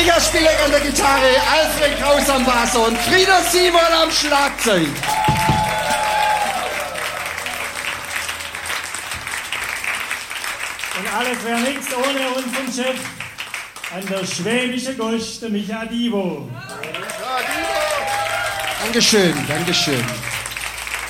Richard Spielek an der Gitarre, Alfred Kraus am Bass und Frieder Simon am Schlagzeug. Und alles wäre nichts ohne unseren Chef an der Schwäbische Gosch, der Micha Divo. Dankeschön, Dankeschön.